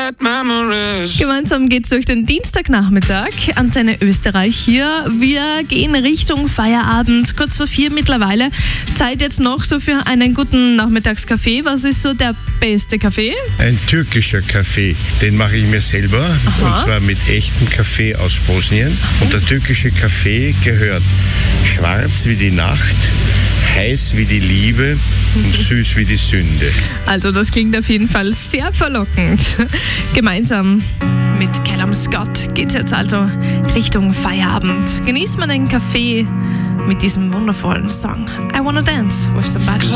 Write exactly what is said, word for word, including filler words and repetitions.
bad memories. Gemeinsam geht's durch den Dienstagnachmittag. Antenne Österreich hier. Wir gehen Richtung Feierabend. Kurz vor vier mittlerweile. Zeit jetzt noch so für einen guten Nachmittagskaffee. Was ist so der beste Kaffee? Ein türkischer Kaffee. Den mache ich mir selber. Aha. Und zwar mit echtem Kaffee aus Bosnien. Und der türkische Kaffee gehört schwarz wie die Nacht, heiß wie die Liebe und süß wie die Sünde. Also das klingt auf jeden Fall sehr verlockend. Gemeinsam mit Callum Scott geht's jetzt also Richtung Feierabend. Genießt man einen Kaffee mit diesem wundervollen Song I Wanna Dance with Somebody.